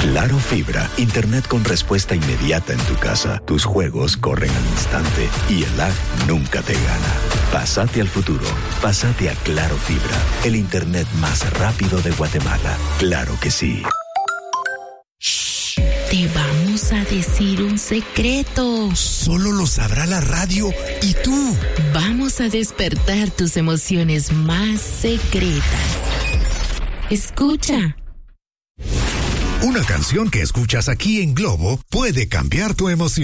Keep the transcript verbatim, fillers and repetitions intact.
Claro Fibra, internet con respuesta inmediata en tu casa. Tus juegos corren al instante y el lag nunca te gana. Pásate al futuro. Pásate a Claro Fibra, el internet más rápido de Guatemala. Claro que sí. Shh, te vamos a decir un secreto. Solo lo sabrá la radio y tú. Vamos a despertar tus emociones más secretas. Escucha. Una canción que escuchas aquí en Globo puede cambiar tu emoción.